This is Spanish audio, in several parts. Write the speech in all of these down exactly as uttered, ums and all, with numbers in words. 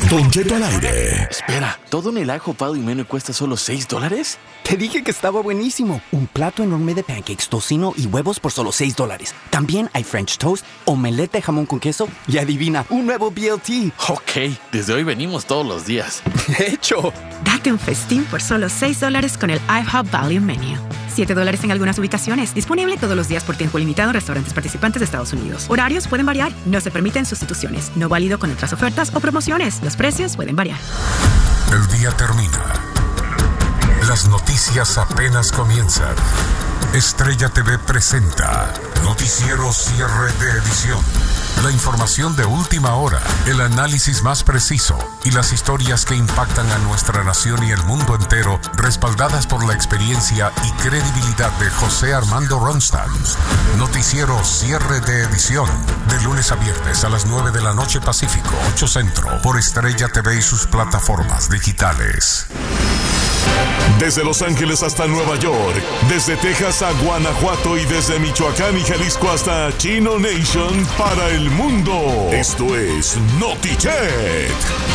Don Cheto al aire. Espera, ¿todo en el ajo Pado y Meno cuesta solo seis dólares? Te dije que estaba buenísimo. Un plato enorme de pancakes, tocino y huevos por solo seis dólares. También hay French toast, omelette de jamón con queso y adivina, un nuevo B L T. Ok, desde hoy venimos todos los días. De hecho. Date un festín por solo seis dólares con el IHOP Value Menu. siete dólares en algunas ubicaciones. Disponible todos los días por tiempo limitado en restaurantes participantes de Estados Unidos. Horarios pueden variar. No se permiten sustituciones. No válido con otras ofertas o promociones. Los precios pueden variar. El día termina. Las noticias apenas comienzan. Estrella T V presenta Noticiero Cierre de Edición. La información de última hora, el análisis más preciso y las historias que impactan a nuestra nación y el mundo entero, respaldadas por la experiencia y credibilidad de José Armando Ronstadt. Noticiero Cierre de Edición, de lunes a viernes a las nueve de la noche Pacífico, ocho Centro, por Estrella T V y sus plataformas digitales. Desde Los Ángeles hasta Nueva York, desde Texas a Guanajuato y desde Michoacán y Jalisco hasta Chino Nation para el mundo. Esto es NotiChet.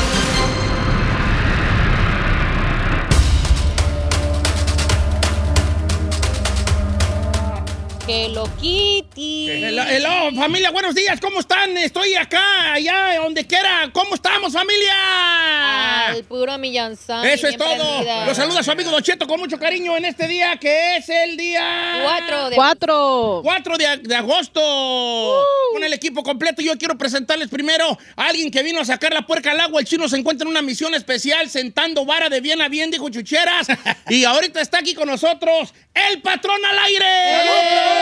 Hello Kitty. Hello, hello, familia, buenos días, ¿cómo están? Estoy acá, allá, donde quiera. ¿Cómo estamos, familia? Al puro millonzón. Eso es todo. Los saluda su amigo Don Cheto con mucho cariño en este día, que es el día... Cuatro de... Cuatro. Cuatro de, de agosto. Uh. Con el equipo completo, yo quiero presentarles primero a alguien que vino a sacar la puerca al agua. El chino se encuentra en una misión especial, sentando vara de bien a bien, dijo Chucheras. Y ahorita está aquí con nosotros, el patrón al aire. ¡Saludos!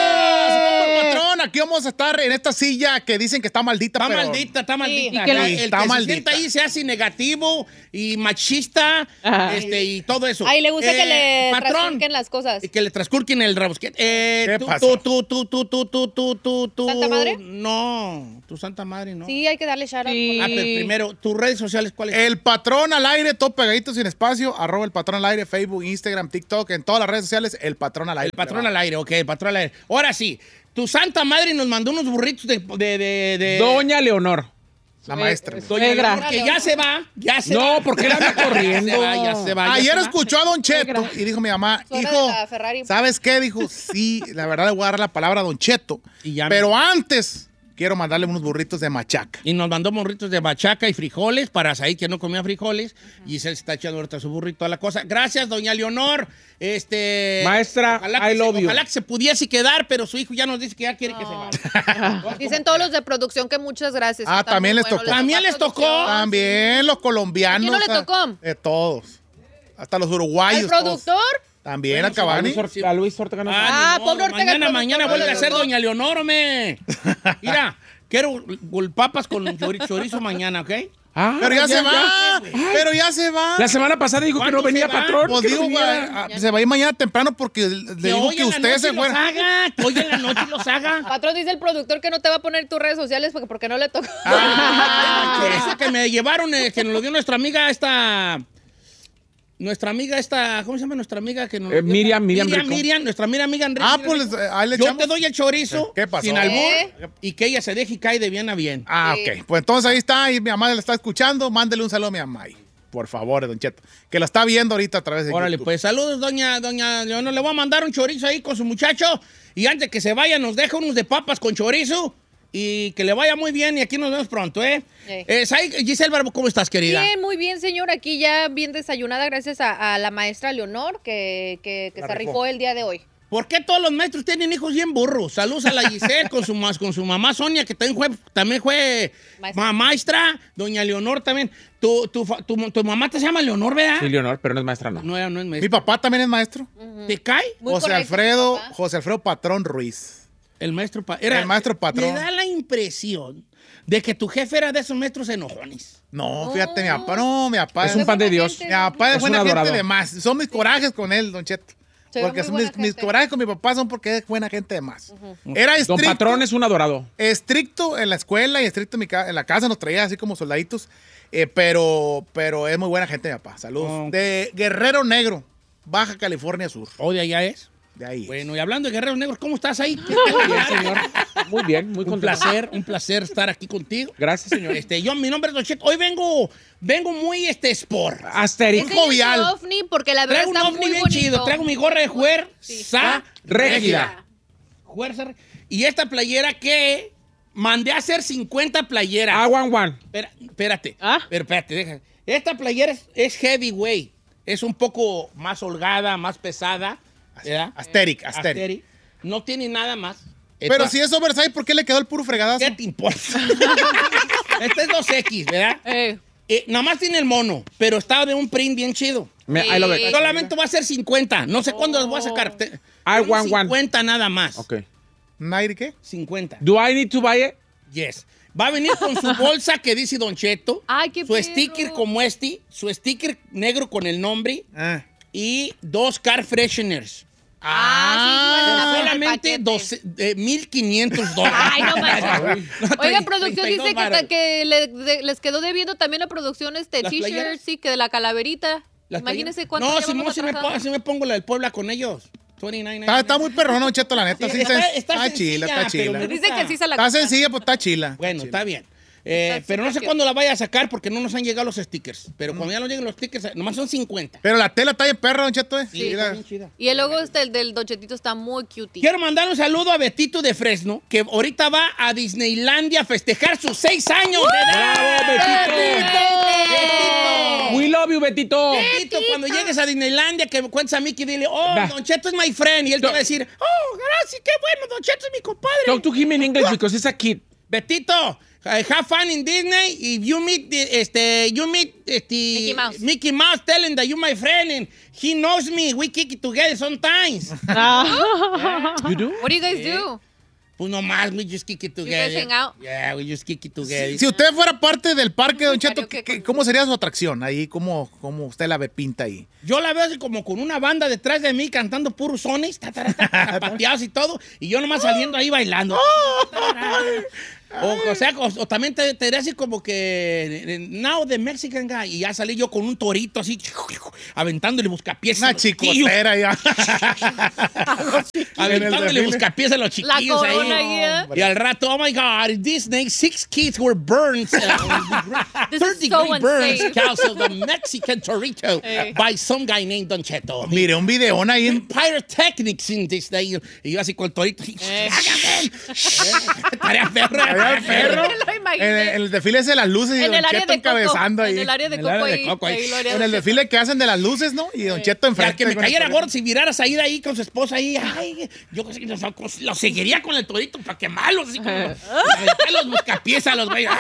Patrón, aquí vamos a estar en esta silla que dicen que está maldita. Está pero... maldita, está maldita. Sí, y que la... El está que maldita. se sienta ahí se hace negativo y machista, este, y todo eso. Ay, le gusta eh, que le patrón, transcurquen las cosas. que le transcurquen el rabosquete. Eh, ¿Qué tú, pasa? tú, tú, tú, tú, tú, tú, tú, tú, tú. ¿Santa Madre? No, tu Santa Madre, no. Sí, hay que darle shout out. Sí. Ah, pero primero, tus redes sociales, ¿cuáles? El patrón al aire, todo pegadito sin espacio, arroba el patrón al aire, Facebook, Instagram, TikTok, en todas las redes sociales, el patrón al aire. El patrón al aire, ok, el patrón al aire. Ahora sí, tu Santa Madre nos mandó unos burritos de... de, de, de... Doña Leonor. La maestra. Doña Leonor, que ya se va, ya se no, va. No, porque él anda corriendo. Ya se va, ya se va. Ya Ayer se va. escuchó a Don Cheto y dijo mi mamá, hijo, ¿sabes qué? Dijo, sí, la verdad le voy a dar la palabra a Don Cheto. Y ya pero me... antes quiero mandarle unos burritos de machaca. Y nos mandó burritos de machaca y frijoles para Said, que no comía frijoles. Y se está echando ahorita su burrito a la cosa. Gracias, doña Leonor. Este, Maestra, ojalá I love se, you. Ojalá que se pudiese quedar, pero su hijo ya nos dice que ya quiere oh. que se vaya. Dicen todos los de producción que muchas gracias. Ah, también les tocó. También les tocó. También los colombianos. ¿A quién no le tocó? De todos. Hasta los uruguayos. ¿El productor? Todos. También bueno, a Cabani. A Luis Ortega. No. Ah, no, pobre Ortega. Mañana, mañana vuelve a ser doña Leonor, hombre. Mira, quiero papas con chorizo mañana, ¿ok? Ah, pero ya, ya se va, ya. pero ya se va. La semana pasada dijo que no venía patrón. Pues digo, no a, a, se va a ir mañana temprano porque le que digo que usted se fuera. Haga, que hoy en la noche los haga. Patrón, dice el productor que no te va a poner tus redes sociales porque, porque no le tocó. Ah, eso que me llevaron, eh, que nos lo dio nuestra amiga esta... Nuestra amiga esta, ¿cómo se llama nuestra amiga? Que nos eh, Miriam, Miriam, Miriam, Miriam, nuestra Miriam amiga Enrique. Ah, pues ahí le Yo echamos. te doy el chorizo. ¿Qué pasó? Sin albur, ¿Eh? Y que ella se deje y cae de bien a bien. Ah, sí. ok. Pues entonces ahí está, y mi mamá le está escuchando. Mándele un saludo a mi mamá. Por favor, Don Cheto. Que la está viendo ahorita a través de Órale, YouTube. pues saludos, doña, doña Leonor. Le voy a mandar un chorizo ahí con su muchacho. Y antes que se vaya, nos deja unos de papas con chorizo. Y que le vaya muy bien. Y aquí nos vemos pronto, ¿eh? Sí. eh Giselle Barbo, ¿cómo estás, querida? Bien, muy bien, señor. Aquí ya bien desayunada gracias a, a la maestra Leonor, que, que, que se rifó. rifó el día de hoy. ¿Por qué todos los maestros tienen hijos bien burros? Saludos a la Giselle con su, con su mamá Sonia, que también fue, también fue maestra. maestra. Doña Leonor también. Tu, tu, tu, tu mamá te llama Leonor, ¿verdad? Sí, Leonor, pero no es maestra, no. No, no es maestra. Mi papá también es maestro. Uh-huh. ¿Te cae? Muy José correcto, Alfredo, José Alfredo Patrón Ruiz. El maestro, pa era, el maestro patrón. Me da la impresión de que tu jefe era de esos maestros enojones. No, fíjate, mi papá, no, mi papá. Es un pan de Dios. Mi papá es, es buena gente de más. Son mis corajes con él, Don Cheto. Porque son mis, mis corajes con mi papá son porque es buena gente de más. Uh-huh. Era estricto. Don Patrón es un adorado. Estricto en la escuela y estricto en, mi ca en la casa. Nos traía así como soldaditos. Eh, pero, pero es muy buena gente, mi papá. Saludos. Oh. De Guerrero Negro, Baja California Sur. ¿O de allá es? De ahí. Bueno, y hablando de Guerreros Negros, ¿cómo estás ahí? Bien, señor. Muy bien, muy Un contento. placer, un placer estar aquí contigo. Gracias, señor. Este, yo, mi nombre es Don Cheto. Hoy vengo, vengo muy este sport. Asterix. Ese es el ovni porque la verdad Traigo un está ovni muy bien bonito. chido. Traigo mi gorra de juer, Sí. sa, Régida. Fuerza re- Y esta playera que mandé a hacer cincuenta playeras. Ah, one, one. Espera- espérate. ¿Ah? Pero espérate, deja. Esta playera es, es heavyweight. Es un poco más holgada, más pesada. ¿verdad? Asteric, Asteric. Asteric. No tiene nada más. Pero Esta- si es oversize, ¿por qué le quedó el puro fregadazo? ¿Qué te importa? Este es dos equis, ¿verdad? Eh, Eh, nada más tiene el mono, pero está de un print bien chido. Me, I love it. Solamente va a ser cincuenta. No sé cuándo los voy a sacar. Te- I want one. cincuenta nada más. Ok. ¿Nairi qué? cincuenta. Do I need to buy it? Yes. Va a venir con su bolsa que dice Don Cheto. Ay, qué Su perro. sticker como este. Su sticker negro con el nombre. Ah. Y dos car fresheners. Ah, sí, sí, vale la pena el Solamente paquete. doce- eh, mil quinientos dólares. Ay, no manches. No, Oiga, tre- producción treinta y dos dice que, varos. ta- que le- de- les quedó debiendo también a producción este ¿Las t-shirt, playeras? sí, que de la calaverita. Las Imagínese playeras. cuánto No, llevamos Simón, si me, atrasados. pongo, si me pongo la del Puebla con ellos. veintinueve Está, está muy perrón, Don Cheto, la neta. Sí, Sí, está- está, está está sencilla, chila, está pero chila. me Dice que sí se la Está compra. sencilla, pues está chila. Bueno, Chila. está bien. Eh, Está pero no sé súper cuándo la vaya a sacar porque no nos han llegado los stickers. Pero Mm. cuando ya nos lleguen los stickers, nomás son cincuenta. Pero la tela está bien perra, Don Cheto, eh. Sí, está bien chida. Y el logo este, el del Dochetito está muy cute. Quiero mandar un saludo a Betito de Fresno, que ahorita va a Disneylandia a festejar sus seis años de edad. ¡Bravo, Betito! ¡Betito! We love you, Betito. Betito, cuando llegues a Disneylandia, que me cuentes a Mickey, dile, oh, Da. Don Cheto es my friend. Y él te va a decir, oh, gracias, qué bueno, Don Cheto es mi compadre. Talk to him in English because he's a kid. Betito, uh, have fun in Disney. If you meet, the- este, you meet, este, Mickey Mouse. Mickey Mouse, tell him that you're my friend and he knows me. We kick it together sometimes. You do? What do you guys do? Pues nomás, we just kick it together. guys hang out? Yeah, we just kick it together. Si usted fuera parte del parque, Don Cheto, Karaoke ¿qué- con- ¿cómo sería su atracción ahí? ¿Cómo, cómo usted la ve pinta ahí? Yo la veo así como con una banda detrás de mí cantando puros sones, ta, ta, ta, ta, zapateados y todo, y yo nomás saliendo ahí bailando. O, o sea, o, o también te, te diré así como que eh, now the Mexican guy, y ya salí yo con un torito así, aventándole buscapiés. a Una los chiquillos. chicotera ya. Aventándole desfile. buscapiés a los La chiquillos ahí. corona ahí, ¿eh? Y al rato, oh my God, in Disney, six kids were burned. Uh, This third is so degree burns insane. because of the Mexican torito Hey. by some guy named Don Cheto. Mire, un videón ahí en... Pyrotechnics in Disney. Y yo así con el torito. Eh. Tarea perra. Tarea perro. Lo En imaginé. el, en el desfile de las luces y En Don el área Cheto de Coco. encabezando ahí. En el área de En el Coco área de ahí. Coco ahí. ahí lo haría En el Don desfile que hacen de las luces, ¿no? Y Don Cheto Ya enfrente. que me con cayera el gordo, si viraras ahí de ahí con su esposa ahí, ay, yo que sé, lo, lo seguiría con el torito para quemarlos, así como aventar los buscapiés a los güeyes.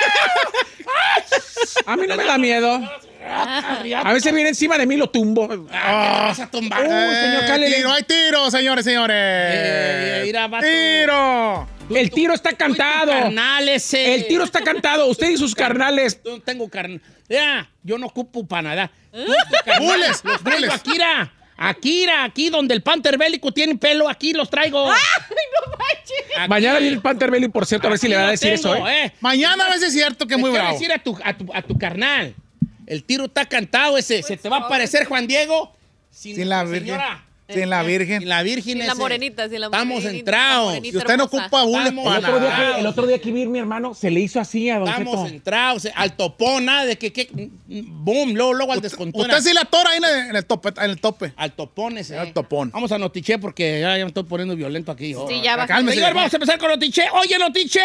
A mí no me da miedo. A veces viene encima de mí y lo tumbo. Ah, ¿qué vas a tumbar? Uh, señor Eh, Cale. tiro, hay tiro, señores, señores. Eh, mira, vato. ¡Tiro! El tiro está cantado. Carnal ese. El tiro está cantado. Usted y sus carnales. Yo no tengo carnal. Ya, yo no ocupo para nada. Bules, Los traigo bules. Akira. Akira, aquí donde el Panther bélico tiene pelo, aquí los traigo. Aquí. Mañana viene el Panther Belly, por cierto, a ver si Aquí le va a lo decir tengo, eso, ¿eh? eh. Mañana a veces es cierto que es Le muy quiero bravo. decir a tu, a, tu, a tu carnal, el tiro está cantado ese. Se te va a aparecer Juan Diego Sin la Virgen. señora. Sin la Virgen. Sin la Virgen. Sin la ese. morenita, sin la Estamos morenita, entrados. la morenita Si usted no hermosa. ocupa bules Vamos, para El otro, día nada. que, el otro día que vi mi hermano, se le hizo así a Don Estamos Cheto. entrados. Al topón, nada de que, que boom, luego, luego al descontrol. Usted sí la tora ahí en el, en el tope. En el tope. Al topón ese. Al topón. Vamos a Notiche porque ya, ya me estoy poniendo violento aquí. Oh. Sí, ya va. Cálmese. Señor, vamos a empezar con Notiche. Oye, Notiche.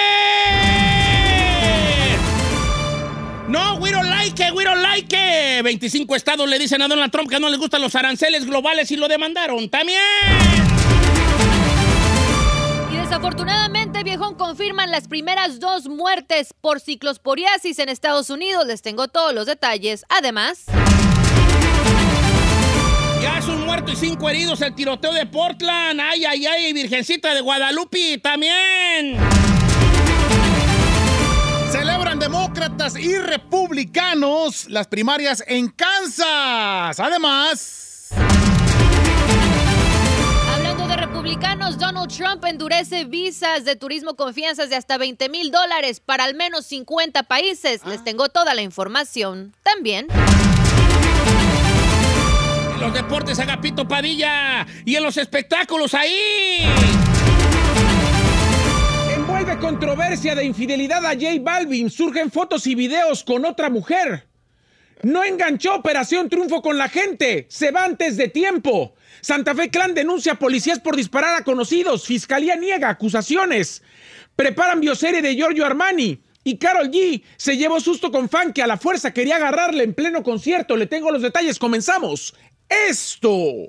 No, we don't like it, we don't like it. veinticinco estados le dicen a Donald Trump que no les gustan los aranceles globales y lo demandaron también. Y desafortunadamente, viejón, confirman las primeras dos muertes por ciclosporiasis en Estados Unidos. Les tengo todos los detalles. Además, Ya es un muerto y cinco heridos el tiroteo de Portland. Ay, ay, ay, Virgencita de Guadalupe también. Celebran demócratas y republicanos las primarias en Kansas. Además, hablando de republicanos, Donald Trump endurece visas de turismo con fianzas de hasta veinte mil dólares para al menos cincuenta países. Les tengo toda la información. También, En los deportes, Agapito Padilla. Y en los espectáculos, ahí. Vuelve controversia de infidelidad a J Balvin. Surgen fotos y videos con otra mujer. No enganchó Operación Triunfo con la gente. Se va antes de tiempo. Santa Fe Clan denuncia a policías por disparar a conocidos. Fiscalía niega acusaciones. Preparan bioserie de Giorgio Armani. Y Karol G se llevó susto con fan que a la fuerza quería agarrarle en pleno concierto. Le tengo los detalles. Comenzamos. Esto.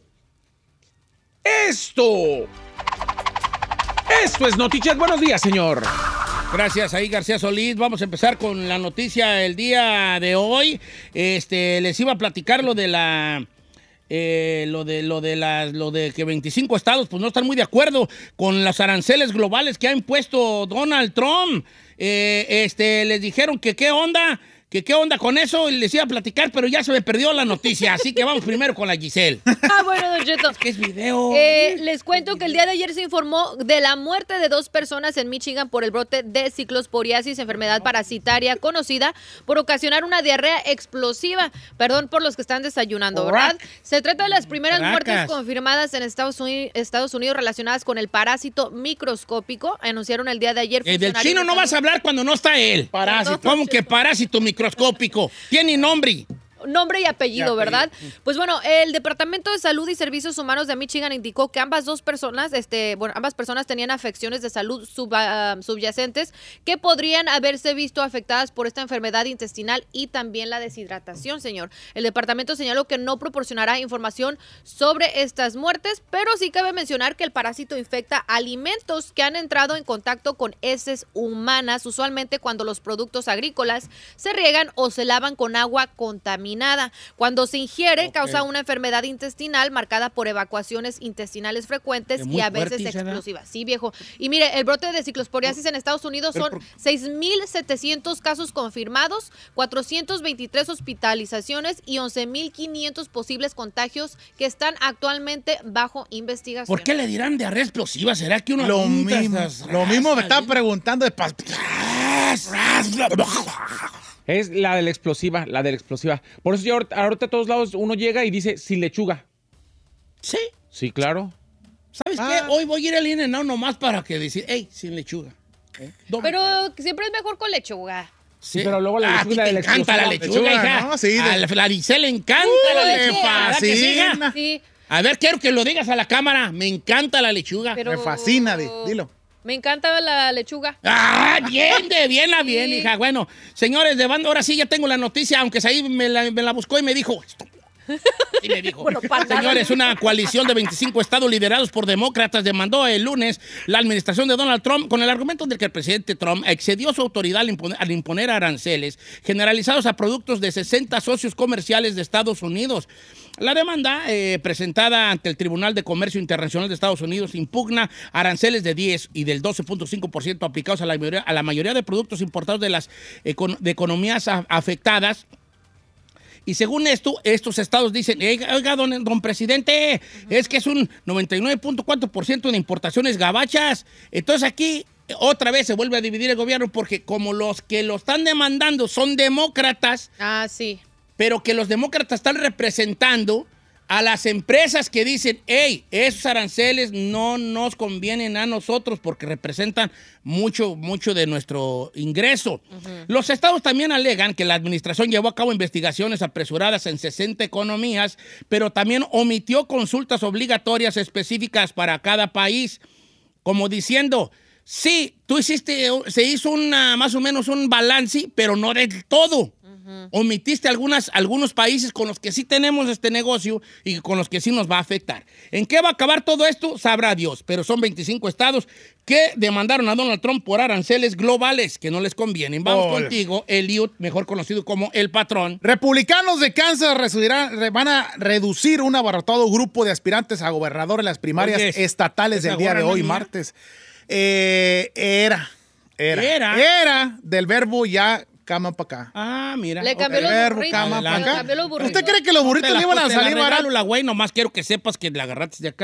Esto. Esto es Noticias. Buenos días, señor. Gracias, ahí García Solís. Vamos a empezar con la noticia el día de hoy. Este, les iba a platicar lo de la... Eh, lo de lo de las lo de que veinticinco estados pues no están muy de acuerdo con los aranceles globales que ha impuesto Donald Trump. Eh, este, les dijeron que qué onda, que qué onda con eso, y les iba a platicar, pero ya se me perdió la noticia, así que vamos primero con la Giselle. Ah, bueno, Don Cheto. Es que es video. Eh, les cuento que el día de ayer se informó de la muerte de dos personas en Michigan por el brote de ciclosporiasis, enfermedad parasitaria conocida por ocasionar una diarrea explosiva. Perdón por los que están desayunando, ¿verdad? Se trata de las primeras Caracas. muertes confirmadas en Estados Unidos, Estados Unidos relacionadas con el parásito microscópico. Anunciaron el día de ayer. Eh, del chino no vas a hablar cuando no está él. Parásito. ¿Cómo que parásito microscópico? Tiene nombre. Nombre y apellido, ¿verdad? Pues bueno, el Departamento de Salud y Servicios Humanos de Michigan indicó que ambas dos personas, este, bueno, ambas personas tenían afecciones de salud sub, uh, subyacentes que podrían haberse visto afectadas por esta enfermedad intestinal y también la deshidratación, señor. El departamento señaló que no proporcionará información sobre estas muertes, pero sí cabe mencionar que el parásito infecta alimentos que han entrado en contacto con heces humanas, usualmente cuando los productos agrícolas se riegan o se lavan con agua contaminada. Cuando se ingiere, okay, causa una enfermedad intestinal marcada por evacuaciones intestinales frecuentes y a veces fuerte, explosivas. Sí, viejo. Y mire, el brote de ciclosporiasis en Estados Unidos son seis mil setecientos casos confirmados, cuatrocientas veintitrés hospitalizaciones y once mil quinientos posibles contagios que están actualmente bajo investigación. ¿Por qué le dirán diarrea explosiva? ¿Será que uno... Lo mismo, lo mismo me estaba preguntando de... Es la de la explosiva, la de la explosiva. Por eso yo ahorita, ahorita a todos lados uno llega y dice sin lechuga. ¿Sí? Sí, claro. ¿Sabes ah. qué? Hoy voy a ir al In-N-Out nomás para que decir, hey, sin lechuga. ¿Eh? Pero siempre es mejor con lechuga. Sí, pero luego la ah, lechuga te de la encanta la lechuga, lechuga, hija. ¿No? Sí, a la, la Giselle le encanta uh, la lechuga. Fascina. Sí. A ver, quiero que lo digas a la cámara. Me encanta la lechuga. Pero... Me fascina, dilo. Me encanta la lechuga. Ah, bien, de bien a bien, sí. Hija. Bueno, señores de banda, ahora sí ya tengo la noticia, aunque ahí me la, me la buscó y me dijo... Y me dijo, bueno, señores, una coalición de veinticinco estados liderados por demócratas demandó el lunes la administración de Donald Trump con el argumento de que el presidente Trump excedió su autoridad al imponer, al imponer aranceles generalizados a productos de sesenta socios comerciales de Estados Unidos. La demanda, eh, presentada ante el Tribunal de Comercio Internacional de Estados Unidos, impugna aranceles de diez y del doce punto cinco por ciento aplicados a la mayoría, a la mayoría de productos importados de las econ- de economías a- afectadas. Y según esto, estos estados dicen, oiga, don, don presidente, uh-huh. es que es un noventa y nueve punto cuatro por ciento de importaciones gabachas. Entonces aquí otra vez se vuelve a dividir el gobierno porque como los que lo están demandando son demócratas, ah, sí, pero que los demócratas están representando a las empresas que dicen, hey, esos aranceles no nos convienen a nosotros porque representan mucho, mucho de nuestro ingreso. Uh-huh. Los estados también alegan que la administración llevó a cabo investigaciones apresuradas en sesenta economías, pero también omitió consultas obligatorias específicas para cada país, como diciendo, sí, tú hiciste, se hizo una, más o menos un balance, pero no del todo. Uh-huh. Omitiste algunas, algunos países con los que sí tenemos este negocio y con los que sí nos va a afectar. ¿En qué va a acabar todo esto? Sabrá Dios, pero son veinticinco estados que demandaron a Donald Trump por aranceles globales que no les convienen. Vamos oh. contigo, Eliud, mejor conocido como El Patrón. Republicanos de Kansas reducirán, van a reducir un abarrotado grupo de aspirantes a gobernador en las primarias estatales del día de hoy, niña? martes. Eh, era, era, era, era del verbo ya cama para acá. Ah, mira. Le cambió okay. los verbo, burritos. cama para acá. Los ¿Usted cree que los burritos le iban a salir baratos? la güey, nomás quiero que sepas que la agarraste de acá, ¿da?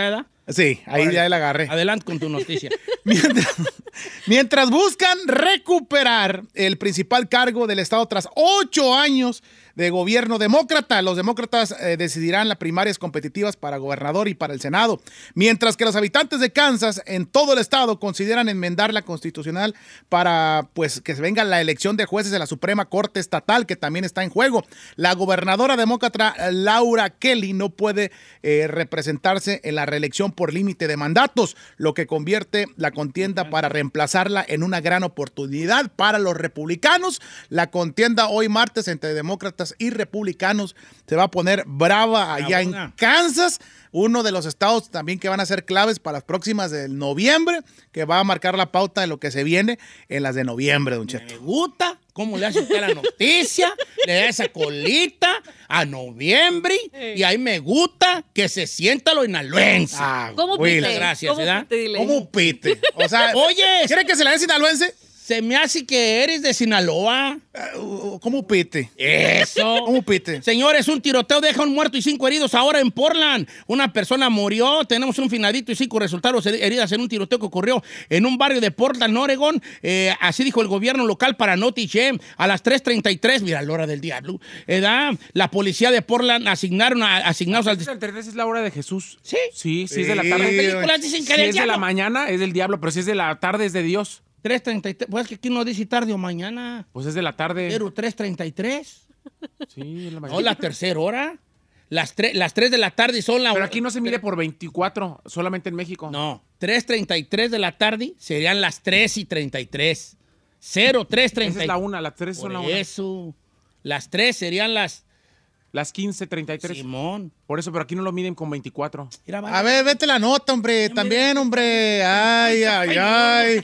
Sí, ahí Ahora, ya la agarré. Adelante con tu noticia. mientras, mientras buscan recuperar el principal cargo del Estado tras ocho años de gobierno demócrata, los demócratas eh, decidirán las primarias competitivas para gobernador y para el Senado, mientras que los habitantes de Kansas en todo el estado consideran enmendar la constitucional para pues que se venga la elección de jueces de la Suprema Corte Estatal, que también está en juego. La gobernadora demócrata Laura Kelly no puede eh, representarse en la reelección por límite de mandatos, lo que convierte la contienda para reemplazarla en una gran oportunidad para los republicanos. La contienda hoy martes entre demócratas y republicanos se va a poner brava allá en Kansas, uno de los estados también que van a ser claves para las próximas de noviembre, que va a marcar la pauta de lo que se viene en las de noviembre, don Cheto. Me gusta cómo le hace usted la noticia, le da esa colita a noviembre, y ahí me gusta que se sienta lo inhaluense. Ah, ¿Cómo pite? Gracias, ¿Cómo ¿verdad? pite? ¿Cómo pite? O sea, oye, ¿quiere que se la dé sinaloense? Se me hace que eres de Sinaloa. Uh, ¿Cómo pite? Eso. ¿Cómo pite? Señores, un tiroteo deja un muerto y cinco heridos ahora en Portland. Una persona murió, tenemos un finadito y cinco resultados heridas en un tiroteo que ocurrió en un barrio de Portland, Oregon. Eh, así dijo el gobierno local para Notichem. A las tres treinta y tres, mira, la hora del diablo, eh, la policía de Portland asignaron a, asignados al... tres treinta y tres es la hora de Jesús. ¿Sí? Sí, sí, sí es de la tarde. Las películas dicen que si es es de la mañana, es del diablo, pero si es de la tarde, es de Dios. tres treinta y tres, pues que aquí no dice tarde o mañana. Pues es de la tarde. Pero tres treinta y tres. Sí, es la mañana. No, la tercera hora. Las, tre las tres de la tarde son la... Pero aquí no se mide por veinticuatro, solamente en México. No, tres treinta y tres de la tarde serían las tres y treinta y tres. cero, tres treinta y tres. Esa es la una, las tres son la una. Eso. Las tres serían las... Las quince treinta y tres. Simón. Por eso, pero aquí no lo miden con veinticuatro. Mira, a ver, vete la nota, hombre. Ya También, hombre. Ay, ay, ay.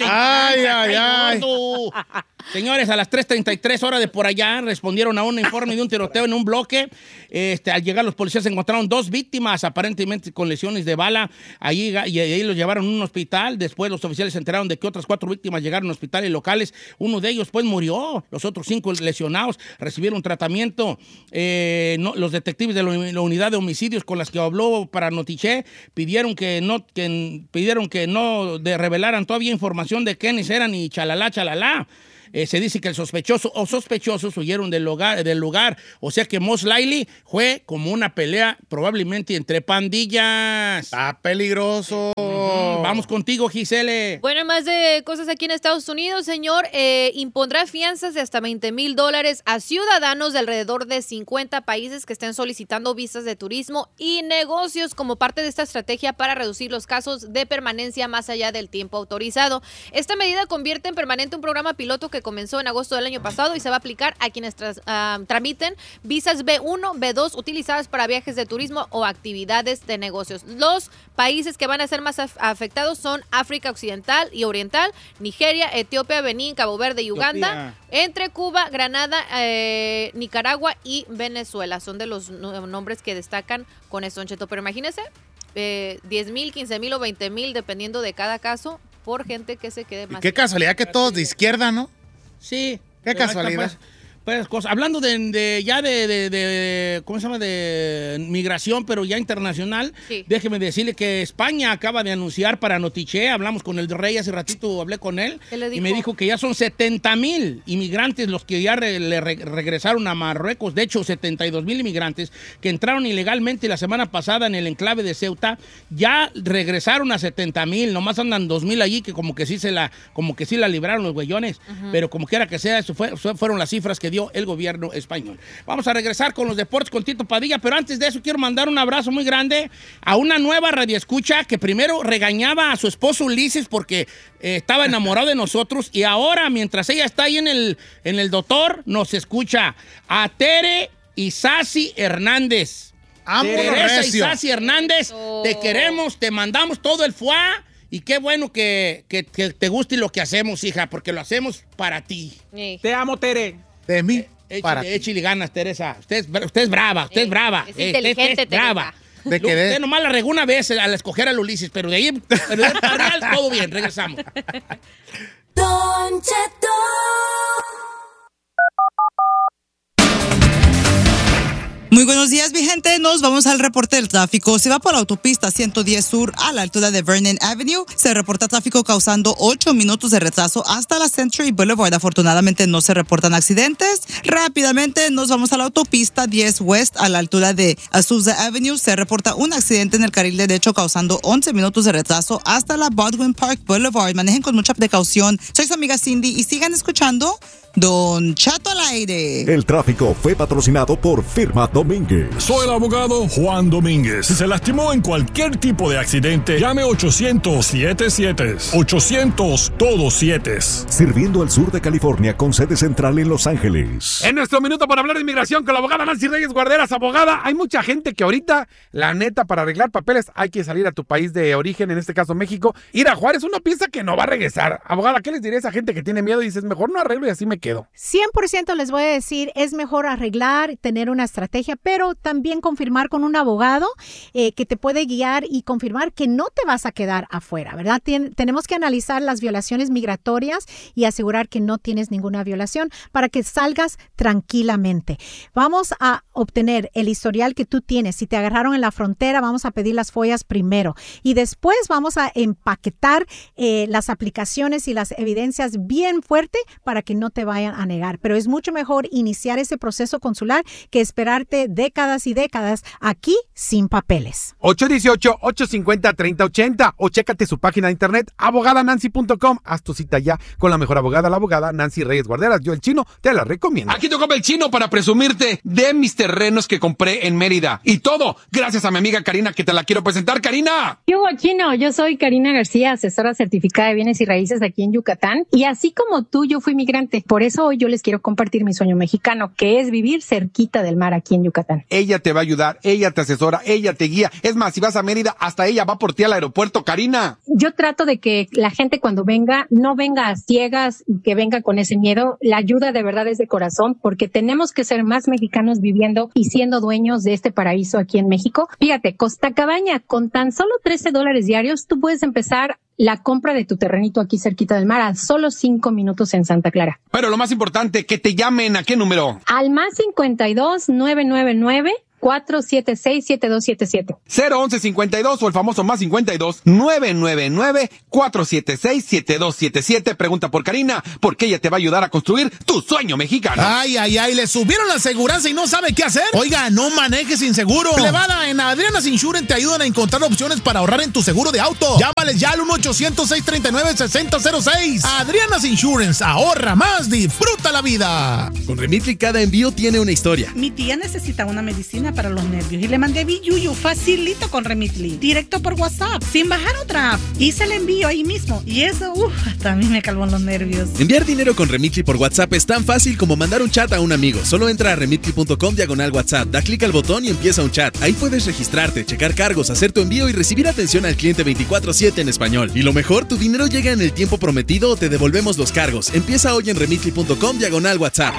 Ay, ay, ay. Señores, a las tres treinta y tres horas de por allá respondieron a un informe de un tiroteo en un bloque. Este, al llegar los policías encontraron dos víctimas, aparentemente con lesiones de bala. Allí, y ahí los llevaron a un hospital. Después los oficiales se enteraron de que otras cuatro víctimas llegaron a hospitales locales. Uno de ellos pues murió. Los otros cinco lesionados recibieron tratamiento. Eh, no, los detectives de la unidad de homicidios con las que habló para Notiche pidieron que no, que, pidieron que no de revelaran todavía información de quiénes eran y chalala, chalala. Eh, se dice que el sospechoso o sospechosos huyeron del lugar, del lugar. O sea que Most Likely fue como una pelea probablemente entre pandillas. Está peligroso. Uh-huh. Vamos contigo, Gisele. Bueno, más de cosas aquí en Estados Unidos, señor. Eh, impondrá fianzas de hasta veinte mil dólares a ciudadanos de alrededor de cincuenta países que estén solicitando visas de turismo y negocios como parte de esta estrategia para reducir los casos de permanencia más allá del tiempo autorizado. Esta medida convierte en permanente un programa piloto que comenzó en agosto del año pasado y se va a aplicar a quienes tras, uh, tramiten visas B uno, B dos utilizadas para viajes de turismo o actividades de negocios. Los países que van a ser más af afectados son África Occidental y Oriental, Nigeria, Etiopía, Benín, Cabo Verde y Uganda, Etiopía. Entre Cuba, Granada, eh, Nicaragua y Venezuela. Son de los nombres que destacan con esto, Don Cheto. Pero imagínense, eh, diez mil, quince mil o veinte mil, dependiendo de cada caso, por gente que se quede más. Y qué casualidad que todos de izquierda, ¿no? Sí. Qué casualidad. Pues, pues, cosas. Hablando de, de ya de, de, de, ¿cómo se llama? De migración, pero ya internacional. Sí. Déjeme decirle que España acaba de anunciar para Notiche, hablamos con el rey hace ratito, hablé con él, y me dijo que ya son setenta mil inmigrantes los que ya re, le re, regresaron a Marruecos. De hecho, setenta y dos mil inmigrantes que entraron ilegalmente la semana pasada en el enclave de Ceuta, ya regresaron a setenta mil, nomás andan dos mil allí que como que sí se la, como que sí la libraron los güeyones, uh-huh. Pero como quiera que sea, eso, fue, eso fueron las cifras que dio el gobierno español. Vamos a regresar con los deportes con Tito Padilla, pero antes de eso quiero mandar un abrazo muy grande a una nueva radioescucha que primero regañaba a su esposo Ulises porque eh, estaba enamorado de nosotros y ahora, mientras ella está ahí en el, en el doctor, nos escucha a Tere Isasi Hernández. Teresa Isasi Hernández, oh. Te queremos, te mandamos todo el fuá. Y qué bueno que, que, que te guste lo que hacemos, hija, porque lo hacemos para ti. Sí. Te amo, Tere. De mí. Eh, para échile, échile ganas, Teresa. Usted es, usted es brava, usted eh, es brava. Es eh, inteligente, usted es brava. De que de... Usted nomás la regó una vez al escoger al Ulises, pero de ahí, pero de real, todo bien, regresamos. Don Cheto. Muy buenos días, mi gente. Nos vamos al reporte del tráfico. Se va por la autopista ciento diez Sur a la altura de Vernon Avenue. Se reporta tráfico causando ocho minutos de retraso hasta la Century Boulevard. Afortunadamente no se reportan accidentes. Rápidamente nos vamos a la autopista diez West a la altura de Azusa Avenue. Se reporta un accidente en el carril derecho causando once minutos de retraso hasta la Baldwin Park Boulevard. Manejen con mucha precaución. Soy su amiga Cindy y sigan escuchando Don Chato al aire. El tráfico fue patrocinado por Firma Domínguez. Soy el abogado Juan Domínguez. Si se lastimó en cualquier tipo de accidente, llame ochocientos siete siete. ochocientos todos siete. Sirviendo al sur de California con sede central en Los Ángeles. En nuestro minuto para hablar de inmigración con la abogada Nancy Reyes Guarderas. Abogada, hay mucha gente que ahorita, la neta, para arreglar papeles hay que salir a tu país de origen, en este caso México. Ir a Juárez, uno piensa que no va a regresar. Abogada, ¿qué les diría a esa gente que tiene miedo y dices, mejor no arreglo y así me quedo? cien por ciento les voy a decir, es mejor arreglar, tener una estrategia, pero también confirmar con un abogado eh, que te puede guiar y confirmar que no te vas a quedar afuera, ¿verdad? Tien, tenemos que analizar las violaciones migratorias y asegurar que no tienes ninguna violación para que salgas tranquilamente. Vamos a obtener el historial que tú tienes. Si te agarraron en la frontera, vamos a pedir las follas primero y después vamos a empaquetar eh, las aplicaciones y las evidencias bien fuerte para que no te vayan a negar, pero es mucho mejor iniciar ese proceso consular que esperarte décadas y décadas aquí sin papeles. ocho uno ocho, ocho cinco cero, tres cero ocho cero o chécate su página de internet abogada nancy punto com. Haz tu cita ya con la mejor abogada, la abogada Nancy Reyes Guarderas. Yo, el Chino, te la recomiendo. Aquí te compra el Chino para presumirte de mis terrenos que compré en Mérida. Y todo gracias a mi amiga Karina, que te la quiero presentar. ¡Karina! Yo, Chino, yo soy Karina García, asesora certificada de bienes y raíces aquí en Yucatán. Y así como tú, yo fui migrante. Por eso hoy yo les quiero compartir mi sueño mexicano, que es vivir cerquita del mar aquí en Yucatán. Ella te va a ayudar, ella te asesora, ella te guía. Es más, si vas a Mérida, hasta ella va por ti al aeropuerto, Karina. Yo trato de que la gente cuando venga, no venga a ciegas y que venga con ese miedo. La ayuda de verdad es de corazón, porque tenemos que ser más mexicanos viviendo y siendo dueños de este paraíso aquí en México. Fíjate, Costa Cabaña, con tan solo trece dólares diarios, tú puedes empezar la compra de tu terrenito aquí cerquita del mar a solo cinco minutos en Santa Clara. Pero lo más importante, que te llamen. ¿A qué número? Al más cincuenta y dos, nueve nueve nueve, cuatro siete seis, siete dos siete siete. cero once cincuenta y dos o el famoso más cincuenta y dos, nueve nueve nueve, cuatro siete seis, siete dos siete siete. Pregunta por Karina, porque ella te va a ayudar a construir tu sueño mexicano. Ay, ay, ay, le subieron la aseguranza y no sabe qué hacer. Oiga, no manejes sin seguro. Plebada, en Adriana's Insurance te ayudan a encontrar opciones para ahorrar en tu seguro de auto. Llámales ya al uno ochocientos, seis tres nueve, seis cero cero seis. Adriana's Insurance, ahorra más, disfruta la vida. Con Remitly cada envío tiene una historia. Mi tía necesita una medicina para los nervios y le mandé Biyuyu facilito con Remitly, directo por WhatsApp, sin bajar otra app. Hice el envío ahí mismo y eso, uff, hasta a mí me calmó los nervios. Enviar dinero con Remitly por WhatsApp es tan fácil como mandar un chat a un amigo. Solo entra a remitly punto com diagonal WhatsApp, da clic al botón y empieza un chat. Ahí puedes registrarte, checar cargos, hacer tu envío y recibir atención al cliente veinticuatro siete en español. Y lo mejor, tu dinero llega en el tiempo prometido o te devolvemos los cargos. Empieza hoy en remitly punto com diagonal WhatsApp.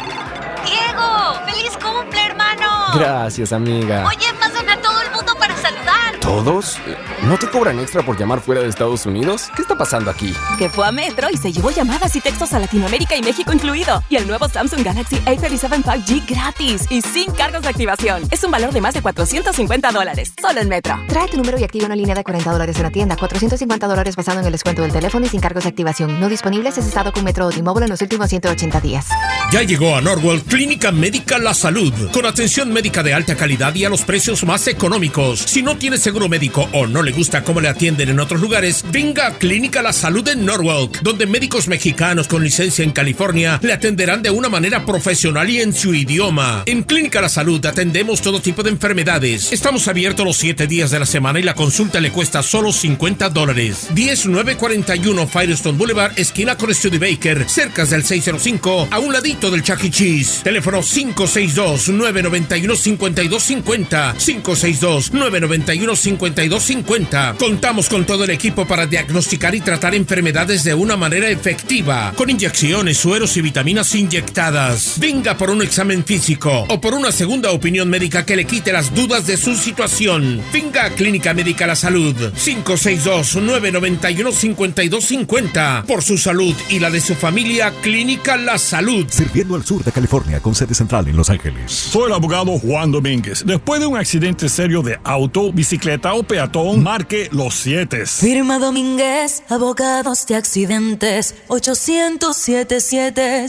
¡Diego! ¡Feliz cumple, hermano! Gracias, amiga. Oye, pasan a todo el mundo para saludar. ¿Todos? ¿No te cobran extra por llamar fuera de Estados Unidos? ¿Qué está pasando aquí? Que fue a Metro y se llevó llamadas y textos a Latinoamérica y México incluido. Y el nuevo Samsung Galaxy A treinta y siete cinco G gratis y sin cargos de activación. Es un valor de más de cuatrocientos cincuenta dólares. Solo en Metro. Trae tu número y activa una línea de cuarenta dólares en la tienda. cuatrocientos cincuenta dólares basado en el descuento del teléfono y sin cargos de activación. No disponibles es estado con Metro o T-Mobile en los últimos ciento ochenta días. Ya llegó a Norwell Clínica Médica La Salud, con atención médica de alta calidad y a los precios más económicos. Si no tiene seguro médico o no le gusta cómo le atienden en otros lugares, venga a Clínica La Salud en Norwalk, donde médicos mexicanos con licencia en California le atenderán de una manera profesional y en su idioma. En Clínica La Salud atendemos todo tipo de enfermedades. Estamos abiertos los siete días de la semana y la consulta le cuesta solo cincuenta dólares. diez nueve cuarenta y uno Firestone Boulevard, esquina con Studebaker, cerca del seiscientos cinco, a un ladito del Chuck E. Cheese. Teléfono cinco seis dos, nueve nueve uno, cinco dos cinco cero, cinco seis dos, nueve nueve uno, cinco cincuenta y dos cincuenta. Contamos con todo el equipo para diagnosticar y tratar enfermedades de una manera efectiva, con inyecciones, sueros y vitaminas inyectadas. Venga por un examen físico o por una segunda opinión médica que le quite las dudas de su situación. Venga a Clínica Médica La Salud, cinco seis dos, nueve nueve uno, cinco dos cinco cero. Por su salud y la de su familia, Clínica La Salud. Sirviendo al sur de California con sede central en Los Ángeles. Soy el abogado Juan Domínguez. Después de un accidente serio de auto, bicicleta o peatón, marque los siete. Firma Domínguez, abogados de accidentes, ochocientos siete siete.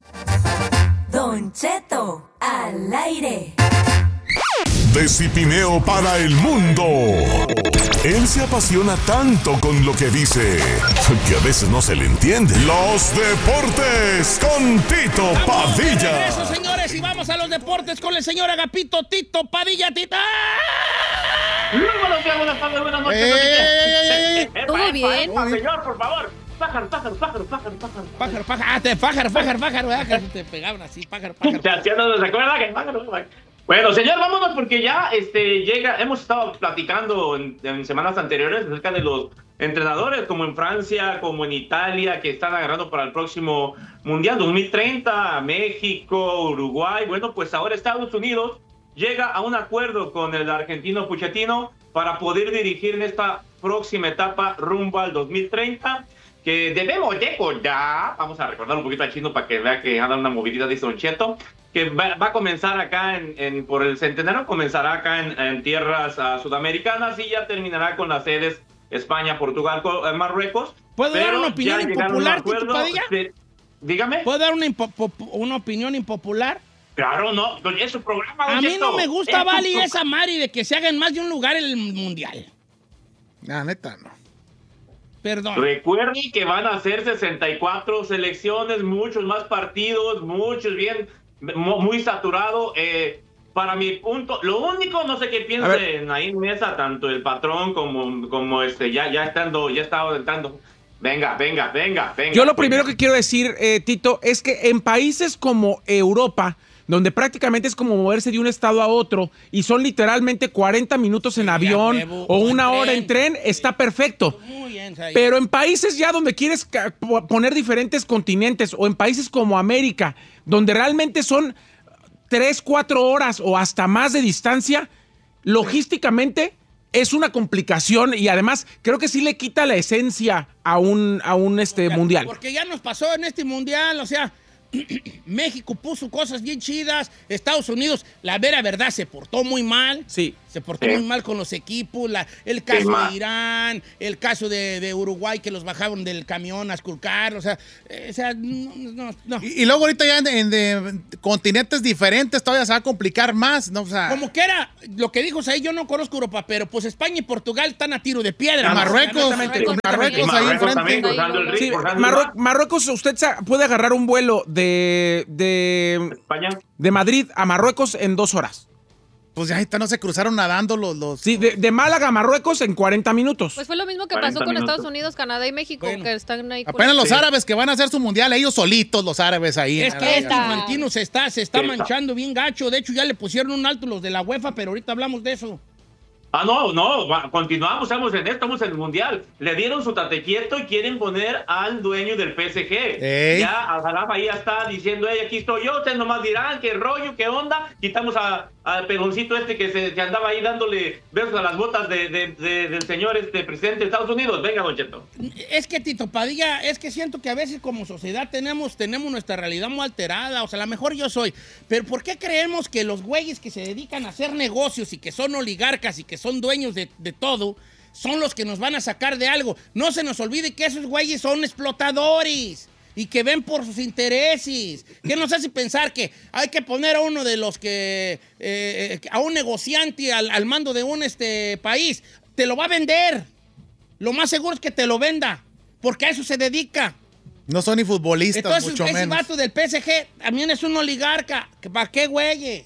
Don Cheto, al aire. De Cipineo para el mundo. Él se apasiona tanto con lo que dice que a veces no se le entiende. Los deportes con Tito Padilla. Eso, señores, y vamos a los deportes con el señor Agapito Tito Padilla. Tita. Buenos días, buenas tardes, buenas noches. Eh, ¿Todo bien? Señor, por favor. Pájaro, pájaro, pájaro, pájaro, pájaro. Pájaro, pájaro, ah, te, pájaro, pájaro, pájaro, pájaro. Te pegaban así, pájaro, pájaro. ¿Ya no se acuerda que pájaro? Bueno, señor, vámonos porque ya este, llega, hemos estado platicando en, en semanas anteriores acerca de los entrenadores, como en Francia, como en Italia, que están agarrando para el próximo Mundial dos mil treinta, México, Uruguay. Bueno, pues ahora Estados Unidos llega a un acuerdo con el argentino Pochettino para poder dirigir en esta próxima etapa rumbo al dos mil treinta, que debemos recordar, vamos a recordar un poquito al chino para que vea que anda una movilidad de Don Cheto, que va, va a comenzar acá en, en, por el centenario, comenzará acá en, en tierras uh, sudamericanas y ya terminará con las sedes España, Portugal, uh, Marruecos. ¿Puedo dar una opinión impopular, Tito Padilla? De, dígame. ¿Puedo dar una, una opinión impopular? Claro, no, es su programa. A mí no me gusta, Vali, esa Mari de que se haga en más de un lugar el mundial. Ah, neta, no. Perdón. Recuerden que van a ser sesenta y cuatro selecciones, muchos más partidos, muchos bien, muy saturado. Eh, para mi punto, lo único, no sé qué piensen ahí en mesa, tanto el patrón como, como este, ya, ya estando, ya estaba entrando. Venga, venga, venga, venga. Yo lo primero que quiero decir, eh, Tito, es que en países como Europa, donde prácticamente es como moverse de un estado a otro y son literalmente cuarenta minutos en avión huevo, o una hora tren. en tren, está perfecto. Bien, pero en países ya donde quieres poner diferentes continentes o en países como América, donde realmente son tres, cuatro horas o hasta más de distancia, logísticamente es una complicación y además creo que sí le quita la esencia a un, a un este, porque, mundial. Porque ya nos pasó en este mundial, o sea... México puso cosas bien chidas. Estados Unidos, la vera verdad, se portó muy mal. Sí. Se portó sí. muy mal con los equipos. La, el caso sí, de Irán, el caso de, de Uruguay, que los bajaron del camión a esculcar. O sea, eh, o sea no, no, no. Y, y luego ahorita ya en, en de continentes diferentes todavía se va a complicar más, ¿no? O sea, como que era, lo que dijo ahí, yo no conozco Europa, pero pues España y Portugal están a tiro de piedra. ¿no? Marruecos, Marruecos, Marruecos, Marruecos ahí enfrente. También, sí, Marru- Marruecos, usted puede agarrar un vuelo de, de, España. de Madrid a Marruecos en dos horas. Pues ya ahorita no se cruzaron nadando los... los... Sí, de, de Málaga a Marruecos en cuarenta minutos. Pues fue lo mismo que pasó con minutos. Estados Unidos, Canadá y México, bueno, que están ahí. Apenas los sí. árabes que van a hacer su mundial, ellos solitos, los árabes ahí. Es que este Infantino se está, se está manchando bien gacho. De hecho, ya le pusieron un alto los de la UEFA, pero ahorita hablamos de eso. Ah, no, no, continuamos, estamos en esto, estamos en el Mundial. Le dieron su tate quieto y quieren poner al dueño del P S G. Ey. Ya Al-Jalaf ahí ya está diciendo, hey, aquí estoy yo, ustedes nomás dirán, qué rollo, qué onda. Quitamos a, al pegoncito este que se que andaba ahí dándole besos a las botas de, de, de, del señor este presidente de Estados Unidos. Venga, Don Cheto. Es que, Tito Padilla, es que siento que a veces como sociedad tenemos, tenemos nuestra realidad muy alterada. O sea, a lo mejor yo soy. Pero ¿por qué creemos que los güeyes que se dedican a hacer negocios y que son oligarcas y que son dueños de, de todo, son los que nos van a sacar de algo? No se nos olvide que esos güeyes son explotadores y que ven por sus intereses. ¿Qué nos hace pensar que hay que poner a uno de los que, eh, a un negociante al, al mando de un este, país? Te lo va a vender. Lo más seguro es que te lo venda, porque a eso se dedica. No son ni futbolistas, entonces, mucho ese menos. Ese vato del P S G también es un oligarca. ¿Para qué, güeyes?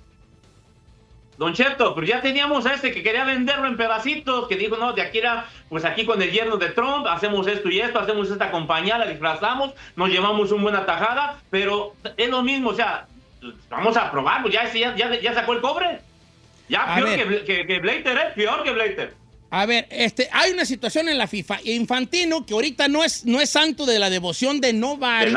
Don Cheto, pero ya teníamos a este que quería venderlo en pedacitos, que dijo, no, de aquí era, pues aquí con el yerno de Trump, hacemos esto y esto, hacemos esta compañía, la disfrazamos, nos llevamos una buena tajada, pero es lo mismo, o sea, vamos a probar, pues ya, ya, ya, ya sacó el cobre. Ya peor que, que, que Blatter, ¿eh? Peor que Blatter. A ver, este, hay una situación en la FIFA. Infantino, que ahorita no es, no es santo de la devoción de nobody.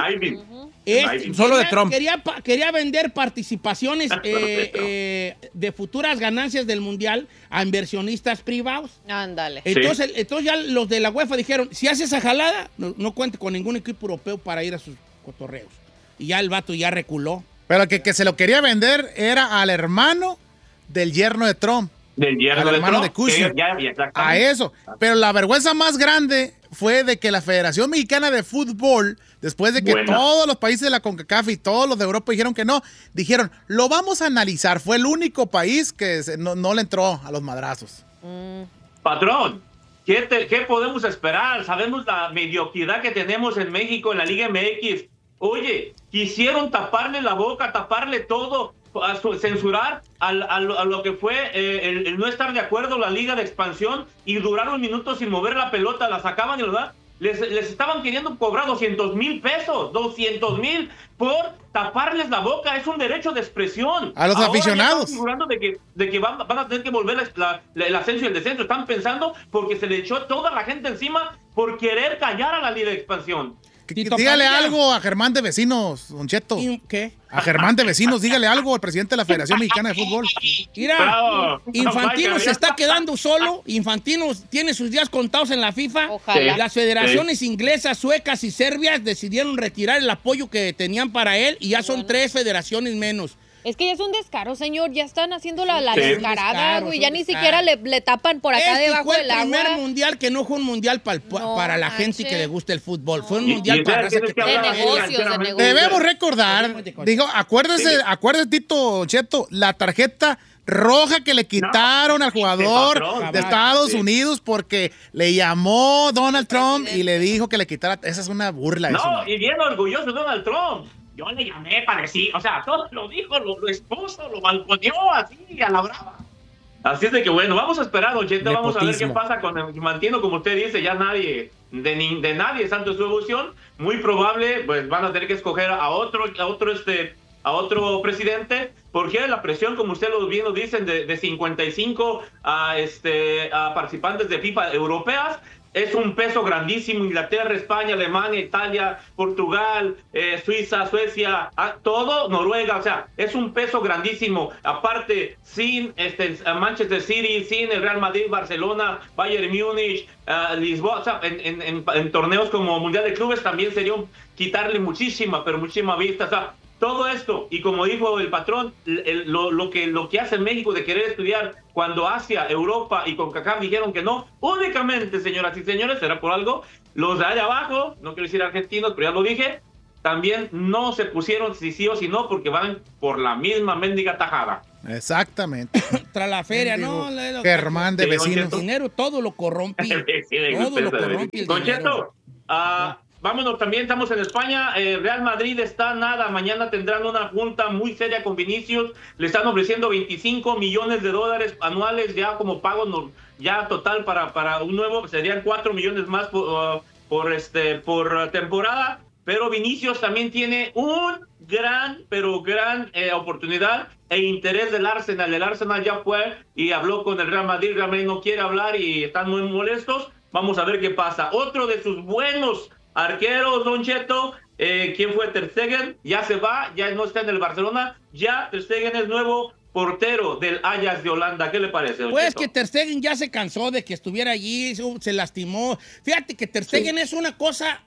Este, Solo quería, de Trump. Quería, quería vender participaciones eh, eh, de futuras ganancias del Mundial a inversionistas privados. Ándale. Entonces, sí. entonces ya los de la UEFA dijeron, si hace esa jalada, no, no cuente con ningún equipo europeo para ir a sus cotorreos. Y ya el vato ya reculó. Pero que, que se lo quería vender era al hermano del yerno de Trump. Del yerno al de hermano Trump, de Kushner. Ya, ya, a eso. Pero la vergüenza más grande fue de que la Federación Mexicana de Fútbol, después de que Buena. todos los países de la CONCACAF y todos los de Europa dijeron que no, dijeron, lo vamos a analizar. Fue el único país que se, no, no le entró a los madrazos. Mm. Patrón, ¿qué, te, ¿qué podemos esperar? Sabemos la mediocridad que tenemos en México, en la Liga M X. Oye, quisieron taparle la boca, taparle todo, a su, censurar al, al, a lo que fue eh, el, el no estar de acuerdo la Liga de Expansión y duraron minutos sin mover la pelota, la sacaban y ¿verdad? Les, les estaban queriendo cobrar doscientos mil pesos, doscientos mil por taparles la boca. Es un derecho de expresión. A los Ahora aficionados. Ya están figurando de que, de que van, van a tener que volver la, la, el ascenso y el descenso. Están pensando porque se le echó toda la gente encima por querer callar a la Liga de Expansión. Tito dígale Padilla. algo a Germán de Vecinos, Don Cheto. ¿Qué? A Germán de Vecinos, dígale algo al presidente de la Federación Mexicana de Fútbol. Mira, Bravo. Infantino se está quedando solo. Infantino tiene sus días contados en la FIFA. Ojalá. Las federaciones sí. inglesas, suecas y serbias decidieron retirar el apoyo que tenían para él y ya son bueno. tres federaciones menos. Es que ya es un descaro, señor. Ya están haciendo la, la Sí. descarada, güey. Ya ni descaro. siquiera le, le tapan por acá este debajo fue del el agua. primer mundial que no fue un mundial pa'l, No, para la manche. gente que le gusta el fútbol. No. Fue un Y- mundial y para tienes raza que que te- hablar De negocios, de financieramente. negocios. Debemos recordar, digo, acuérdese, acuérdese, Tito Cheto, la tarjeta roja que le quitaron al jugador patrón, de Estados sí. Unidos porque le llamó Donald Trump y le dijo que le quitara. Esa es una burla. eso, No, y bien orgulloso de Donald Trump. Yo le llamé para decir, o sea, todo lo dijo, lo, lo expuso, lo balconeó así a la brava. Así es de que bueno, vamos a esperar, Don Cheto, vamos a ver qué Nepotismo. pasa con el Infantino, como usted dice, ya nadie, de, ni, de nadie es santo de su devoción, muy probable, pues van a tener que escoger a otro, a otro este, a otro presidente, porque la presión, como usted lo bien lo dicen, de, de cincuenta y cinco a este a participantes de FIFA europeas, es un peso grandísimo. Inglaterra, España, Alemania, Italia, Portugal, eh, Suiza, Suecia, ah, todo, Noruega, o sea, es un peso grandísimo. Aparte, sin este, Manchester City, sin el Real Madrid, Barcelona, Bayern Múnich, uh, Lisboa, o sea, en, en, en, en torneos como Mundial de Clubes también sería un, quitarle muchísima, pero muchísima vista, o sea, todo esto, y como dijo el patrón, el, lo, lo, que, lo que hace México de querer estudiar cuando Asia, Europa y CONCACAF dijeron que no, únicamente, señoras y señores, será por algo, los de allá abajo, no quiero decir argentinos, pero ya lo dije, también no se pusieron si sí o si no, porque van por la misma mendiga tajada. Exactamente. Tras la feria, ¿no? Lo- Germán de Sí, don Vecinos. Cheto. El dinero todo lo corrompe. Sí, de Todo usted, lo sabe. corrompe el Don dinero. Cheto, ah, vámonos, también estamos en España. eh, Real Madrid está nada. Mañana tendrán una junta muy seria con Vinicius. Le están ofreciendo veinticinco millones de dólares anuales ya como pago no- ya total para, para un nuevo. Serían cuatro millones más por, uh, por, este, por uh, temporada. Pero Vinicius también tiene un gran, pero gran eh, oportunidad e interés del Arsenal. El Arsenal ya fue y habló con el Real Madrid. El Real Madrid no quiere hablar y están muy molestos. Vamos a ver qué pasa. Otro de sus buenos arqueros, Don Cheto, eh, ¿quién fue? Ter Stegen, ya se va, ya no está en el Barcelona. Ya Ter Stegen es nuevo portero del Ajax de Holanda. ¿Qué le parece, Don Pues Cheto? que Ter Stegen ya se cansó de que estuviera allí, se- se lastimó. Fíjate que Ter Stegen es una cosa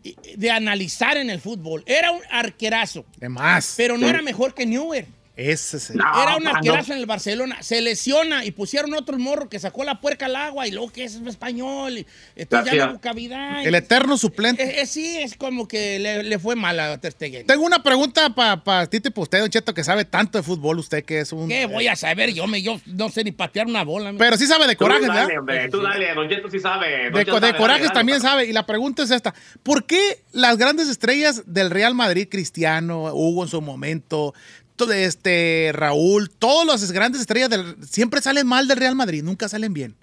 de analizar en el fútbol. Era un arquerazo, De más. pero no Sí. era mejor que Neuer. Ese es el- No, Era un mano. arquerazo en el Barcelona. Se lesiona y pusieron otro morro que sacó la puerca al agua y luego que es español. Y entonces ya Gracias. no hubo cavidad. el eterno suplente. Eh, eh, sí, es como que le, le fue mal a Ter Stegen. Tengo una pregunta para pa, Tito y para usted, Don Cheto, que sabe tanto de fútbol, usted que es un... ¿Qué voy a saber? Yo, me, yo no sé ni patear una bola. Pero sí sabe de Tú corajes, dale, ¿verdad? hombre, tú dale, Don Cheto sí sabe. Don De, Cheto de sabe, corajes dale, también dale. sabe. Y la pregunta es esta. ¿Por qué las grandes estrellas del Real Madrid, Cristiano, Hugo en su momento, todo este, Raúl, todas las grandes estrellas del, siempre salen mal del Real Madrid, nunca salen bien?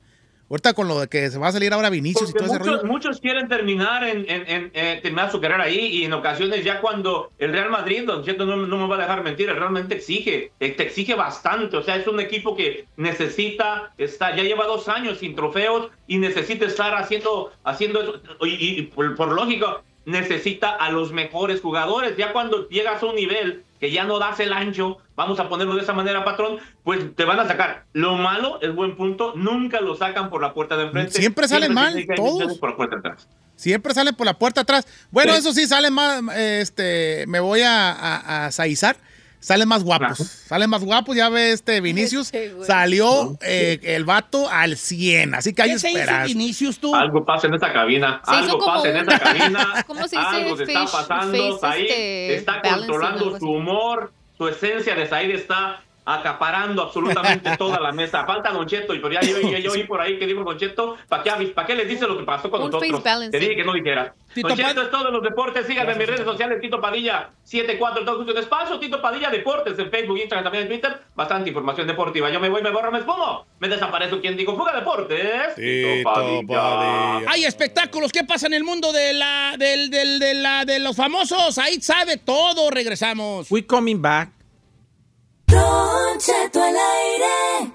Ahorita con lo de que se va a salir ahora Vinicius Porque y todo muchos, ese rollo. muchos quieren terminar en, en, en, en terminar su carrera ahí, y en ocasiones ya cuando el Real Madrid, don Cheto, no, no me va a dejar mentir, realmente exige, te exige bastante. O sea, es un equipo que necesita estar, ya lleva dos años sin trofeos y necesita estar haciendo, haciendo eso, y, y por, por lógica, necesita a los mejores jugadores. Ya cuando llegas a un nivel que ya no das el ancho, vamos a ponerlo de esa manera, patrón, pues te van a sacar. Lo malo, es buen punto, nunca lo sacan por la puerta de enfrente. Siempre salen mal, todos. Por la puerta de atrás. Siempre salen por la puerta atrás. Bueno, Sí. eso sí, salen más, este, me voy a, a, a saizar. Salen más guapos, salen más guapos, ya ve este Vinicius, salió eh, el vato al cien, así que hay ¿Qué se hizo esperanza. Vinicius tú? Algo pasa en esta cabina, Se hizo algo como pasa en un- esa cabina, ¿Cómo se dice? algo se está Face- pasando, face, Said este, está balancing, algo controlando así. su humor, su esencia de Said está acaparando absolutamente toda la mesa. Falta Don Cheto, y pero ya yo, yo, yo oí por ahí que dijo Don Cheto, ¿para qué, ¿para qué les dice lo que pasó con Un nosotros? face balancing. Te dije que no dijera. Tito Don Cheto Pad- es todo en los deportes, síganme en mis redes sociales, Tito Padilla setenta y cuatro, todo justo en espacio, Tito Padilla Deportes, en Facebook, Instagram, también en Twitter, bastante información deportiva. Yo me voy, me borro, me esfumo, me desaparezco. ¿Quién digo? Fuga Deportes. Tito Padilla. Hay espectáculos. ¿Qué pasa en el mundo de la, del, del, de la, de los famosos? Ahí sabe todo. Regresamos. We coming back. Don Cheto al aire.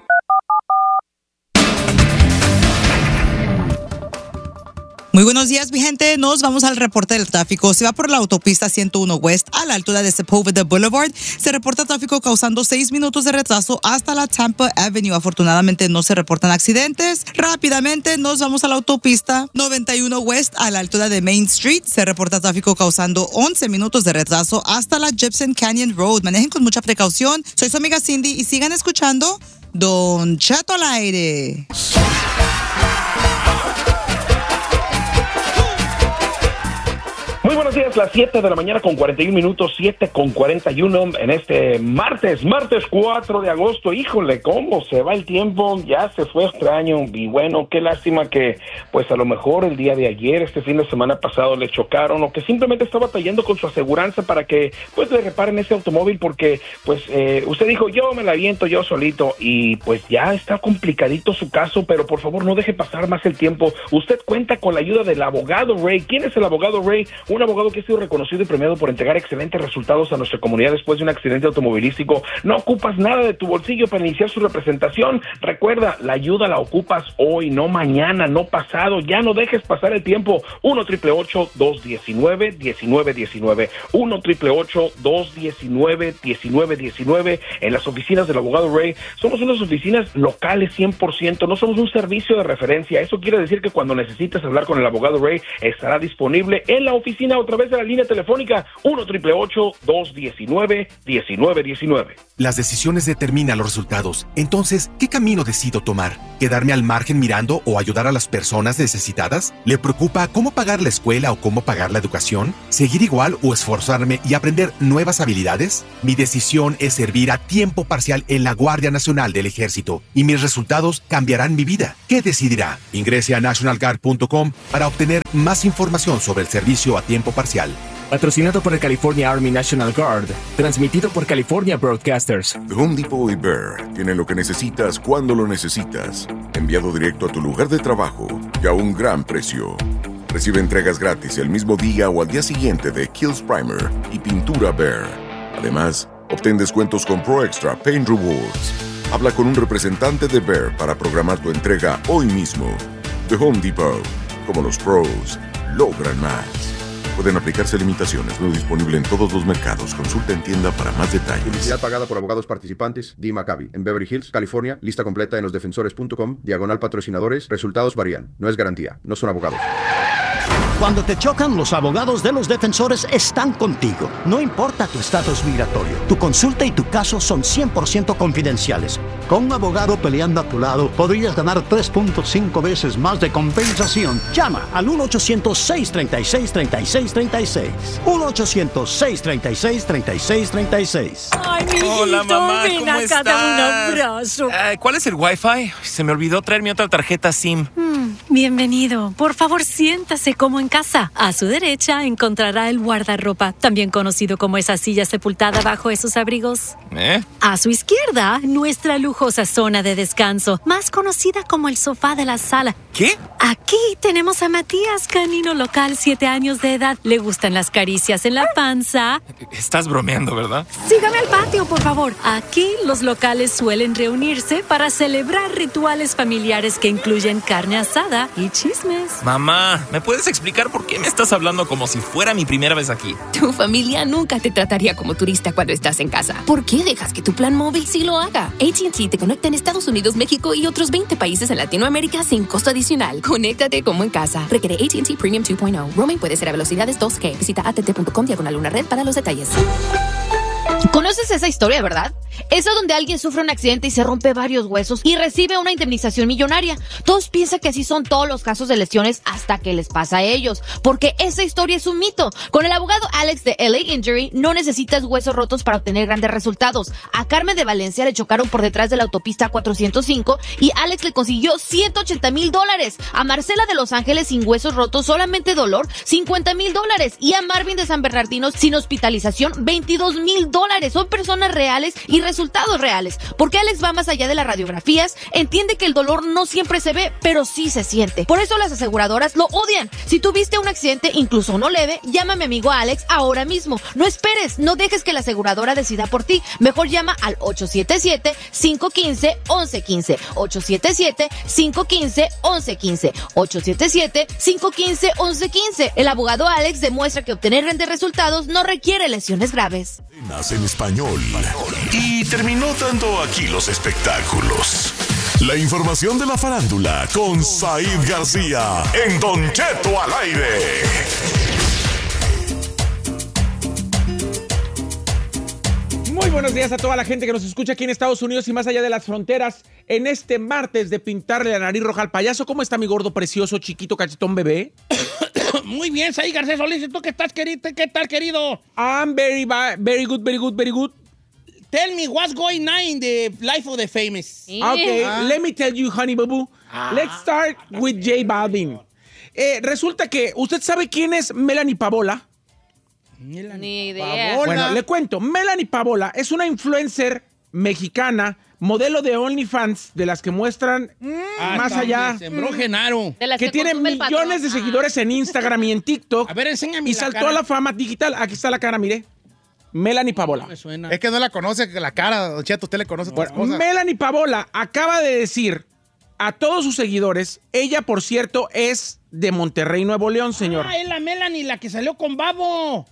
Muy buenos días, mi gente. Nos vamos al reporte del tráfico. Se va por la autopista ciento uno West a la altura de Sepulveda Boulevard. Se reporta tráfico causando seis minutos de retraso hasta la Tampa Avenue. Afortunadamente no se reportan accidentes. Rápidamente nos vamos a la autopista noventa y uno West a la altura de Main Street. Se reporta tráfico causando once minutos de retraso hasta la Gibson Canyon Road. Manejen con mucha precaución. Soy su amiga Cindy y sigan escuchando Don Cheto al aire. Muy buenos días, las siete de la mañana con cuarenta y un minutos, siete con cuarenta y uno en este martes, martes cuatro de agosto. Híjole, cómo se va el tiempo, ya se fue este año y bueno, qué lástima que pues a lo mejor el día de ayer, este fin de semana pasado le chocaron o que simplemente está batallando con su aseguranza para que pues le reparen ese automóvil porque pues eh, usted dijo yo me la aviento yo solito y pues ya está complicadito su caso, pero por favor no deje pasar más el tiempo. Usted cuenta con la ayuda del abogado Ray. ¿Quién es el abogado Ray? Un abogado que ha sido reconocido y premiado por entregar excelentes resultados a nuestra comunidad después de un accidente automovilístico. No ocupas nada de tu bolsillo para iniciar su representación. Recuerda, la ayuda la ocupas hoy, no mañana, no pasado. Ya no dejes pasar el tiempo. uno triple ocho, dos diecinueve, diecinueve diecinueve. uno triple ocho, dos diecinueve, diecinueve diecinueve. En las oficinas del abogado Ray, somos unas oficinas locales cien por ciento. No somos un servicio de referencia. Eso quiere decir que cuando necesites hablar con el abogado Ray, estará disponible en la oficina a través de la línea telefónica uno triple ocho, dos diecinueve, diecinueve diecinueve. Las decisiones determinan los resultados. Entonces, ¿qué camino decido tomar? ¿Quedarme al margen mirando o ayudar a las personas necesitadas? ¿Le preocupa cómo pagar la escuela o cómo pagar la educación? ¿Seguir igual o esforzarme y aprender nuevas habilidades? Mi decisión es servir a tiempo parcial en la Guardia Nacional del Ejército y mis resultados cambiarán mi vida. ¿Qué decidirá? Ingrese a national guard punto com para obtener más información sobre el servicio a tiempo parcial. Patrocinado por el California Army National Guard. Transmitido por California Broadcasters. The Home Depot y Bear tienen lo que necesitas cuando lo necesitas. Enviado directo a tu lugar de trabajo y a un gran precio. Recibe entregas gratis el mismo día o al día siguiente de Kills Primer y pintura Bear. Además, obtén descuentos con Pro Extra Paint Rewards. Habla con un representante de Bear para programar tu entrega hoy mismo. The Home Depot. Como los pros, logran más. Pueden aplicarse limitaciones. No disponible en todos los mercados. Consulta en tienda para más detalles. Publicidad pagada por abogados participantes. Dee Maccabi. En Beverly Hills, California. Lista completa en los defensores punto com. Diagonal patrocinadores. Resultados varían. No es garantía. No son abogados. Cuando te chocan, los abogados de los defensores están contigo. No importa tu estatus migratorio. Tu consulta y tu caso son cien por ciento confidenciales. Con un abogado peleando a tu lado, podrías ganar tres punto cinco veces más de compensación. Llama al uno ochocientos, seis treinta y seis, treinta y seis treinta y seis. uno ochocientos, seis treinta y seis, treinta y seis treinta y seis. Ay, mi Hola, mamá, ven ¿cómo acá, estás? dame un abrazo. Eh, ¿Cuál es el Wi-Fi? Se me olvidó traer mi otra tarjeta SIM. Mm, bienvenido. Por favor, siéntase como en casa. A su derecha encontrará el guardarropa, también conocido como esa silla sepultada bajo esos abrigos. ¿Eh? A su izquierda, nuestra lujosa zona de descanso, más conocida como el sofá de la sala. ¿Qué? Aquí tenemos a Matías, canino local, siete años de edad. Le gustan las caricias en la panza. Estás bromeando, ¿verdad? Sígame al patio, por favor. Aquí los locales suelen reunirse para celebrar rituales familiares que incluyen carne asada y chismes. Mamá, ¿me puedes explicar por qué me estás hablando como si fuera mi primera vez aquí? Tu familia nunca te trataría como turista cuando estás en casa. ¿Por qué dejas que tu plan móvil sí lo haga? A T and T te conecta en Estados Unidos, México y otros veinte países en Latinoamérica sin costo adicional. Conéctate como en casa. Requiere A T and T Premium dos punto cero. Roaming puede ser a velocidades dos G. Visita a t t punto com diagonal una red para los detalles. ¿Conoces esa historia, verdad? Esa donde alguien sufre un accidente y se rompe varios huesos y recibe una indemnización millonaria. Todos piensan que así son todos los casos de lesiones hasta que les pasa a ellos, porque esa historia es un mito. Con el abogado Alex de L A Injury no necesitas huesos rotos para obtener grandes resultados. A Carmen de Valencia le chocaron por detrás de la autopista cuatrocientos cinco y Alex le consiguió ciento ochenta mil dólares. A Marcela de Los Ángeles sin huesos rotos, solamente dolor, cincuenta mil dólares. Y a Marvin de San Bernardino sin hospitalización, veintidós mil dólares. Son personas reales y resultados reales, porque Alex va más allá de las radiografías, entiende que el dolor no siempre se ve, pero sí se siente. Por eso las aseguradoras lo odian. Si tuviste un accidente, incluso no leve, llama a mi amigo Alex ahora mismo. No esperes, no dejes que la aseguradora decida por ti. Mejor llama al ocho siete siete, cinco uno cinco, once quince. ocho siete siete, cinco uno cinco, once quince. ocho siete siete, cinco uno cinco, once quince. El abogado Alex demuestra que obtener grandes resultados no requiere lesiones graves. En español. Y terminó dando aquí los espectáculos. La información de la farándula con Said García en Don Cheto al aire. Muy buenos días a toda la gente que nos escucha aquí en Estados Unidos y más allá de las fronteras. En este martes de pintarle la nariz roja al payaso, ¿cómo está mi gordo, precioso, chiquito, cachetón bebé? Muy bien, Said Garcés Solís. ¿Tú qué estás, querido? ¿Qué tal, querido? I'm very, very good, very good, very good. Tell me what's going on in the life of the famous. Okay, ah. Let me tell you, honey boo boo. Ah. Let's start with J Balvin. Eh, resulta que, ¿usted sabe quién es Melanie Pavola? Melanie Ni idea. Pavola. Bueno, le cuento. Melanie Pavola es una influencer mexicana, modelo de OnlyFans, de las que muestran ah, más allá. Sembró Genaro. Que, que tiene millones de seguidores en Instagram y en TikTok. A ver, enséñame. Y saltó a la fama digital. Aquí está la cara, mire. Melanie Pavola. No es que no la conoce, la cara, Don Cheto, usted le conoce no, todas las cosas. Melanie Pavola acaba de decir a todos sus seguidores, ella, por cierto, es de Monterrey, Nuevo León, señor. Ah, es la Melanie, la que salió con Babo.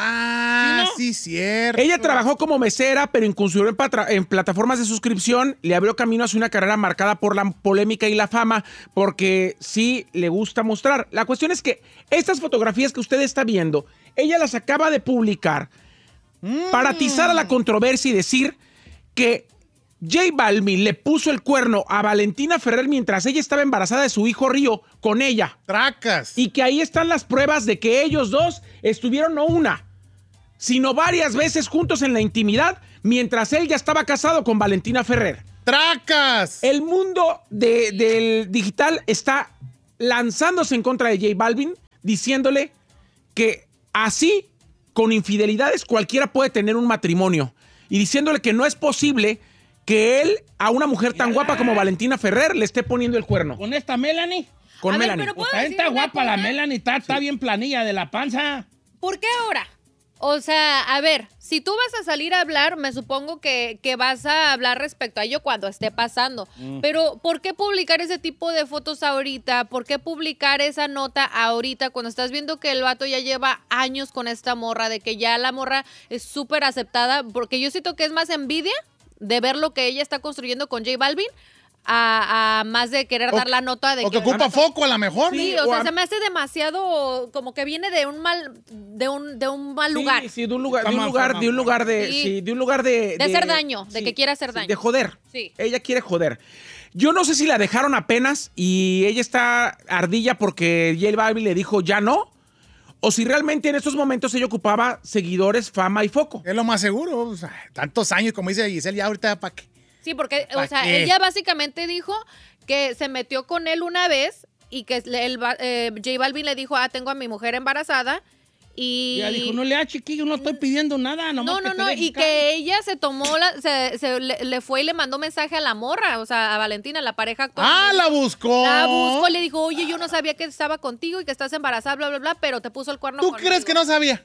Ah, ¿sí, no? Sí, cierto. Ella trabajó como mesera, pero incursionó en, en plataformas de suscripción, le abrió camino hacia una carrera marcada por la polémica y la fama, porque sí le gusta mostrar. La cuestión es que estas fotografías que usted está viendo, ella las acaba de publicar mm. para atizar a la controversia y decir que J Balvin le puso el cuerno a Valentina Ferrer mientras ella estaba embarazada de su hijo Río con ella. Tracas. Y que ahí están las pruebas de que ellos dos estuvieron no una, sino varias veces juntos en la intimidad mientras él ya estaba casado con Valentina Ferrer. ¡Tracas! El mundo de, del digital está lanzándose en contra de J Balvin, diciéndole que así, con infidelidades, cualquiera puede tener un matrimonio. Y diciéndole que no es posible que él a una mujer tan guapa como Valentina Ferrer le esté poniendo el cuerno. ¿Con esta Melanie? Con a Melanie. Ver, pues está, está guapa cosa? La Melanie, está, sí. Está bien planilla de la panza. ¿Por qué ahora? O sea, a ver, si tú vas a salir a hablar, me supongo que, que vas a hablar respecto a ello cuando esté pasando. Mm. Pero, ¿por qué publicar ese tipo de fotos ahorita? ¿Por qué publicar esa nota ahorita cuando estás viendo que el vato ya lleva años con esta morra, de que ya la morra es súper aceptada? Porque yo siento que es más envidia de ver lo que ella está construyendo con J Balvin a, a más de querer o, dar la nota de o que... que ocupa foco a lo mejor. Sí, o, o sea, a... se me hace demasiado como que viene de un mal de un, de un mal lugar. Sí, sí, de un lugar, de un lugar, de un lugar de... Sí. Sí, de un lugar de... De, de hacer daño, sí, de que quiere hacer daño. Sí, de joder. Sí. Ella quiere joder. Yo no sé si la dejaron apenas y ella está ardilla porque J Balvin le dijo ya no, o si realmente en estos momentos ella ocupaba seguidores, fama y foco. Es lo más seguro. O sea, tantos años, como dice Giselle, ya ahorita ¿para qué? Sí, porque, o sea, qué? ella básicamente dijo que se metió con él una vez y que el, el, eh, J Balvin le dijo, ah, tengo a mi mujer embarazada. Y ya dijo, no le ha chiquillo, no estoy pidiendo nada. No, no, no, y que ella se tomó, la, se, se le, le fue y le mandó mensaje a la morra, o sea, a Valentina, la pareja actual. Ah, la buscó. La buscó, le dijo, oye, yo no sabía que estaba contigo y que estás embarazada, bla, bla, bla, pero te puso el cuerno ¿Tú conmigo. crees que no sabía?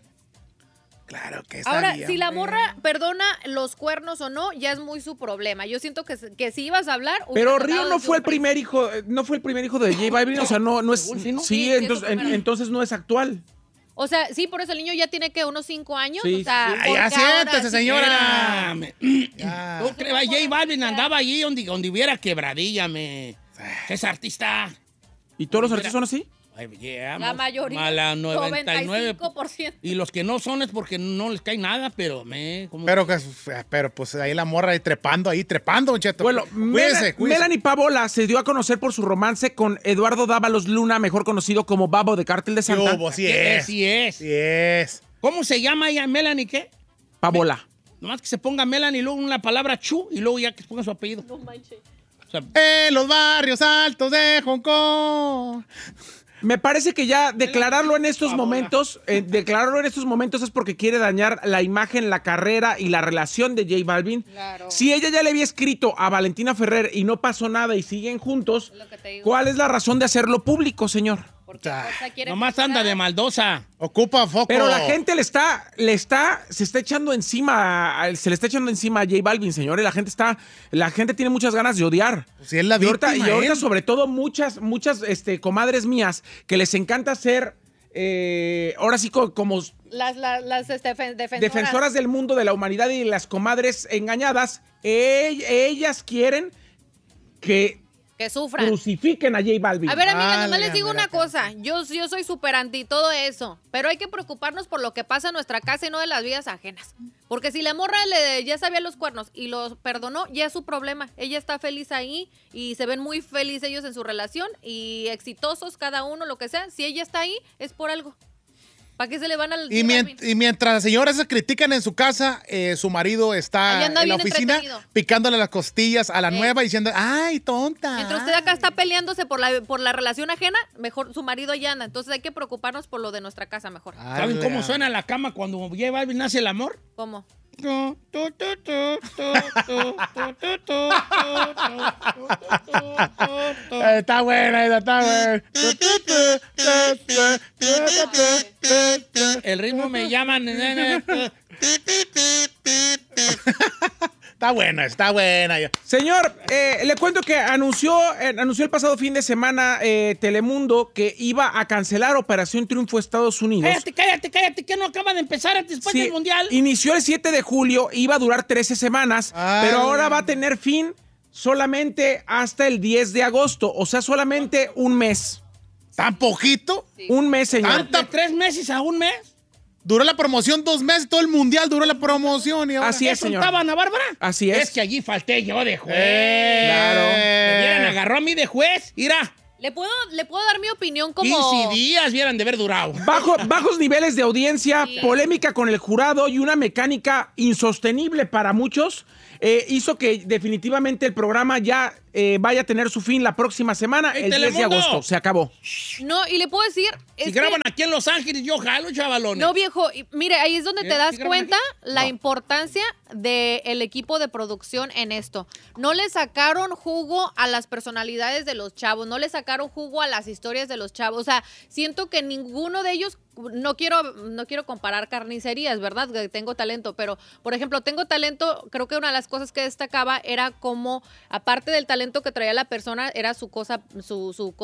Claro que sabía. Ahora, si la morra perdona los cuernos o no, ya es muy su problema. Yo siento que, que si ibas a hablar... Pero Río no fue el primer hijo, no fue el primer hijo de J Balvin, o sea, no, no es... Sí, ¿no? sí, sí entonces, en, entonces no es actual. O sea, sí, por eso el niño ya tiene que unos cinco años. Sí, o sea, sí. Ya siéntese, señora. Ya. ¿Tú crees que J Balvin andaba allí donde, donde hubiera quebradilla? Me... Es artista. ¿Y todos los artistas son así? Ay, yeah, la mayoría. A la noventa y nueve noventa y cinco por ciento. Y los que no son es porque no les cae nada, pero me... ¿cómo? Pero, que, pero pues ahí la morra ahí trepando, ahí trepando, Cheto. Bueno, cuídese, cuídese. Melanie Pavola se dio a conocer por su romance con Eduardo Dávalos Luna, mejor conocido como Babo de Cártel de Santa. Yo, sí es. Sí es. Sí es. ¿Cómo se llama ella? ¿Melanie qué? Pavola. Nomás que se ponga Melanie y luego una palabra Chu y luego ya que se ponga su apellido. No manches. O sea, en los barrios altos de Hong Kong. Me parece que ya declararlo en estos momentos, eh, declararlo en estos momentos es porque quiere dañar la imagen, la carrera y la relación de J Balvin. Claro. Si ella ya le había escrito a Valentina Ferrer y no pasó nada y siguen juntos, ¿cuál es la razón de hacerlo público, señor? Porque quiere nomás anda de maldosa. Ocupa foco. Pero la gente le está, le está, se está echando encima, se le está echando encima a J Balvin, señor. Y la gente está, la gente tiene muchas ganas de odiar. Si es la y ahorita, víctima, y ahorita ¿eh? sobre todo muchas, muchas este, comadres mías que les encanta ser, eh, ahora sí co- como Las, las, las este, defensoras. defensoras del mundo, de la humanidad y las comadres engañadas, ell- ellas quieren que que sufran. crucifiquen a J Balvin. A ver, amiga, Ah, nomás les digo mira, una cosa. Yo, yo soy súper anti todo eso. Pero hay que preocuparnos por lo que pasa en nuestra casa y no de las vidas ajenas. Porque si la morra le, ya sabía los cuernos y los perdonó, ya es su problema. Ella está feliz ahí y se ven muy felices ellos en su relación y exitosos cada uno, lo que sea. Si ella está ahí, es por algo. ¿Para qué se le van al... Y, mient- y mientras las señoras se critican en su casa, eh, su marido está Ahí anda en la bien oficina entretenido. picándole las costillas a la Sí. nueva diciendo, ay, tonta. Mientras usted acá está peleándose por la, por la relación ajena, mejor su marido allá anda. Entonces hay que preocuparnos por lo de nuestra casa mejor. ¿Saben cómo suena la cama cuando J Balvin nace el amor? ¿Cómo? Tu, tu, tu, tu, tu, tu, tu, tu, tu, tu. Eh, Está buena, esa, está buena. El ritmo me llaman. Está buena, está buena. Señor, eh, le cuento que anunció, eh, anunció el pasado fin de semana eh, Telemundo que iba a cancelar Operación Triunfo Estados Unidos. Cállate, cállate, cállate, que no acaba de empezar antes después Sí, del mundial. inició el siete de julio, iba a durar trece semanas, Ah. pero ahora va a tener fin solamente hasta el diez de agosto, o sea, solamente un mes. ¿Tan poquito? Un mes, señor. ¿De tres meses a un mes? Duró la promoción dos meses, todo el mundial duró la promoción. Y ahora... Así es, ¿Eso señor. estaba Ana Bárbara? Así es. Es que allí falté yo de juez. Eh, Claro. Me hubieran agarró a mí de juez. Mira, ¿Le puedo, ¿Le puedo dar mi opinión como...? quince días hubieran de haber durado. Bajo, bajos niveles de audiencia, Sí. polémica con el jurado y una mecánica insostenible para muchos eh, hizo que definitivamente el programa ya eh, vaya a tener su fin la próxima semana, ¡Ey, el diez de Telemundo! agosto. Se acabó. No, y le puedo decir... Si es que- graban aquí en Los Ángeles, yo jalo, chavalones. No, viejo, y mire, ahí es donde ¿Eh? te das ¿Sí graban cuenta aquí? la No. importancia del equipo de producción en esto. No le sacaron jugo a las personalidades de los chavos, no le sacaron jugo a las historias de los chavos. O sea, siento que ninguno de ellos, no quiero, no quiero comparar carnicerías, ¿verdad? Que tengo talento, pero, por ejemplo, tengo talento, creo que una de las cosas que destacaba era como, aparte del talento que traía la persona, era su cosa, su, su